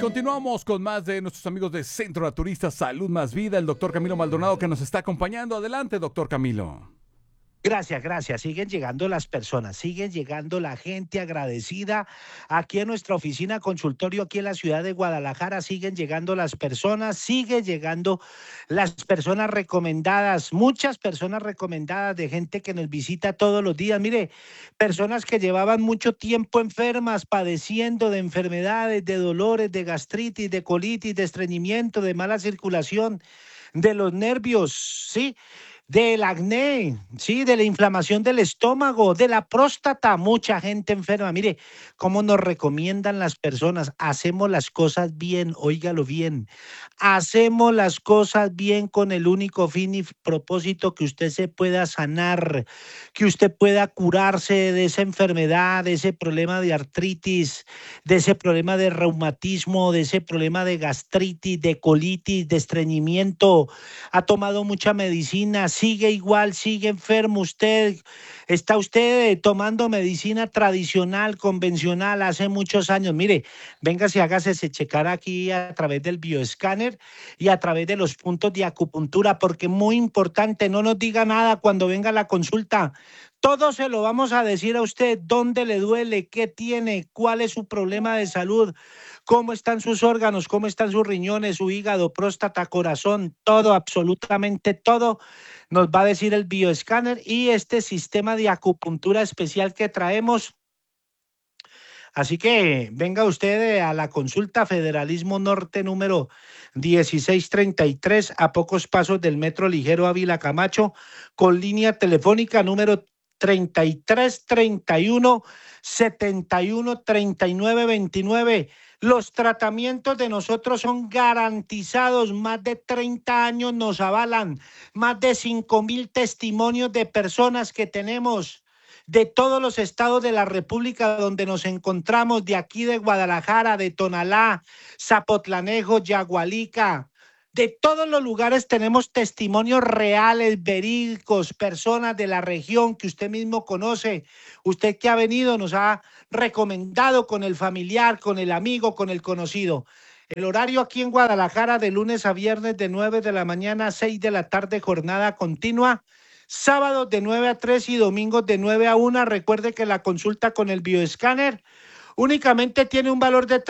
Continuamos con más de nuestros amigos de Centro Naturista Salud Más Vida, el doctor Camilo Maldonado que nos está acompañando. Adelante, doctor Camilo. Gracias, gracias. Siguen llegando las personas, siguen llegando la gente agradecida. Aquí en nuestra oficina consultorio, aquí en la ciudad de Guadalajara, siguen llegando las personas, siguen llegando las personas recomendadas, muchas personas recomendadas de gente que nos visita todos los días. Mire, personas que llevaban mucho tiempo enfermas, padeciendo de enfermedades, de dolores, de gastritis, de colitis, de estreñimiento, de mala circulación, de los nervios, ¿sí? Del acné, sí, de la inflamación del estómago, de la próstata, mucha gente enferma. Mire, cómo nos recomiendan las personas, hacemos las cosas bien, óigalo bien, hacemos las cosas bien con el único fin y propósito que usted se pueda sanar, que usted pueda curarse de esa enfermedad, de ese problema de artritis, de ese problema de reumatismo, de ese problema de gastritis, de colitis, de estreñimiento. Ha tomado mucha medicina, sigue igual, sigue enfermo usted, está usted tomando medicina tradicional, convencional, hace muchos años. Mire, véngase, hágase ese checar aquí a través del bioescáner y a través de los puntos de acupuntura, porque muy importante, no nos diga nada cuando venga la consulta. Todo se lo vamos a decir a usted, dónde le duele, qué tiene, cuál es su problema de salud, cómo están sus órganos, cómo están sus riñones, su hígado, próstata, corazón, todo, absolutamente todo, nos va a decir el bioescáner y este sistema de acupuntura especial que traemos. Así que venga usted a la consulta Federalismo Norte número 1633, a pocos pasos del Metro Ligero Ávila Camacho, con línea telefónica número 3331 71 39 29. Los tratamientos de nosotros son garantizados, más de 30 años nos avalan, más de 5.000 testimonios de personas que tenemos de todos los estados de la República donde nos encontramos, de aquí de Guadalajara, de Tonalá, Zapotlanejo, Yagualica. De todos los lugares tenemos testimonios reales, verídicos, personas de la región que usted mismo conoce, usted que ha venido nos ha recomendado con el familiar, con el amigo, con el conocido. El horario aquí en Guadalajara de lunes a viernes de 9 de la mañana a 6 de la tarde, jornada continua. Sábados de 9 a 3 y domingos de 9 a 1. Recuerde que la consulta con el bioescáner únicamente tiene un valor de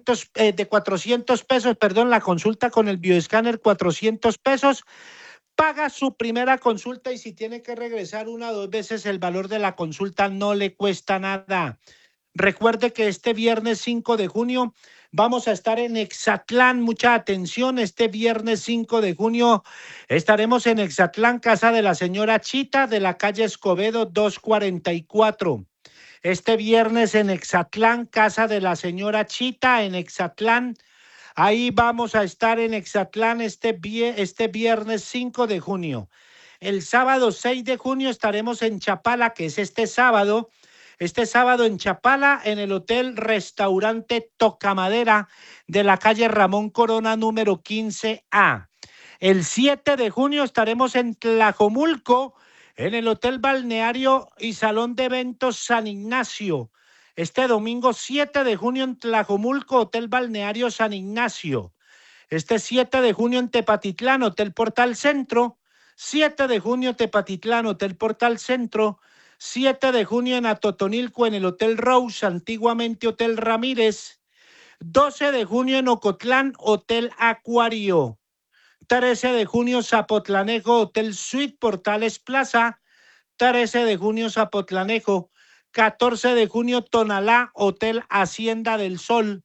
400 pesos, perdón, la consulta con el bioescáner 400 pesos. Paga su primera consulta y si tiene que regresar una o dos veces el valor de la consulta no le cuesta nada. Recuerde que este viernes 5 de junio vamos a estar en Exatlán. Mucha atención, este viernes 5 de junio estaremos en Exatlán, casa de la señora Chita, de la calle Escobedo 244. Este viernes en Exatlán, casa de la señora Chita, en Exatlán. Ahí vamos a estar en Exatlán este viernes 5 de junio. El sábado 6 de junio estaremos en Chapala, que es este sábado. Este sábado en Chapala, en el Hotel Restaurante Tocamadera de la calle Ramón Corona número 15A. El 7 de junio estaremos en Tlajomulco, en el Hotel Balneario y Salón de Eventos San Ignacio. Este domingo 7 de junio en Tlajomulco, Hotel Balneario San Ignacio. Este 7 de junio en Tepatitlán, Hotel Portal Centro. 7 de junio Tepatitlán, Hotel Portal Centro. 7 de junio en Atotonilco, en el Hotel Rose, antiguamente Hotel Ramírez. 12 de junio en Ocotlán, Hotel Acuario. 13 de junio Zapotlanejo, Hotel Suite Portales Plaza. 13 de junio Zapotlanejo. 14 de junio Tonalá, Hotel Hacienda del Sol.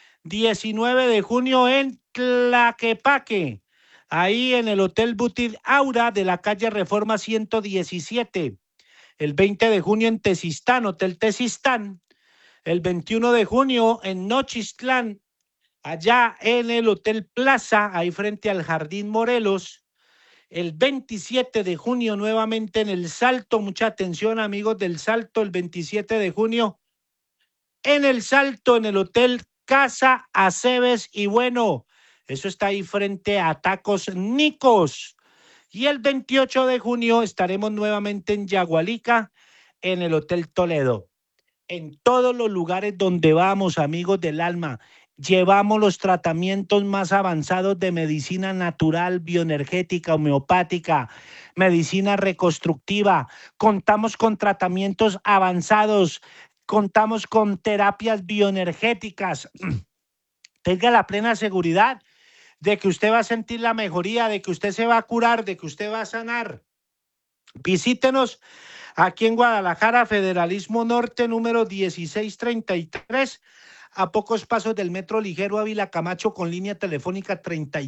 19 de junio en Tlaquepaque, ahí en el Hotel Butit Aura de la calle Reforma 117. El 20 de junio en Tezistán, Hotel Tezistán. El 21 de junio en Nochistlán, allá en el Hotel Plaza, ahí frente al Jardín Morelos. El 27 de junio nuevamente en El Salto, mucha atención amigos del Salto, el 27 de junio en El Salto, en el Hotel Casa Aceves y bueno, eso está ahí frente a Tacos Nicos. Y el 28 de junio estaremos nuevamente en Yagualica, en el Hotel Toledo. En todos los lugares donde vamos, amigos del alma, Llevamos los tratamientos más avanzados de medicina natural, bioenergética, homeopática, medicina reconstructiva. Contamos con tratamientos avanzados, contamos con terapias bioenergéticas. Tenga la plena seguridad de que usted va a sentir la mejoría, de que usted se va a curar, de que usted va a sanar. Visítenos aquí en Guadalajara, Federalismo Norte, número 1633, a pocos pasos del Metro Ligero Ávila Camacho, con línea telefónica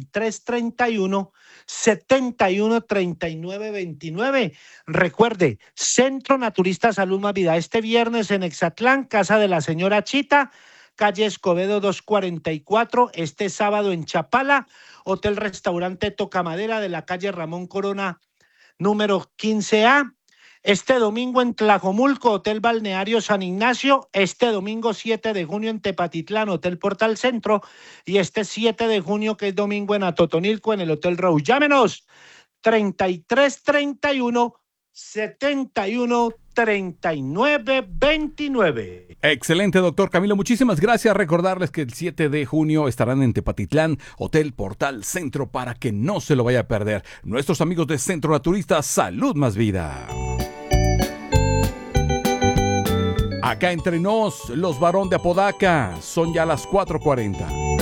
3331-713929. Recuerde, Centro Naturista Salud Más Vida, este viernes en Exatlán, Casa de la Señora Chita, calle Escobedo 244, este sábado en Chapala, Hotel Restaurante Tocamadera de la calle Ramón Corona, número 15A. Este domingo en Tlajomulco, Hotel Balneario San Ignacio. Este domingo 7 de junio en Tepatitlán, Hotel Portal Centro. Y este 7 de junio, que es domingo, en Atotonilco, en el Hotel Rose. Llámenos 3331-713929. Excelente, doctor Camilo. Muchísimas gracias. Recordarles que el 7 de junio estarán en Tepatitlán, Hotel Portal Centro, para que no se lo vaya a perder. Nuestros amigos de Centro Naturista Salud Más Vida. Acá entre nos, los Barón de Apodaca, son ya las 4:40.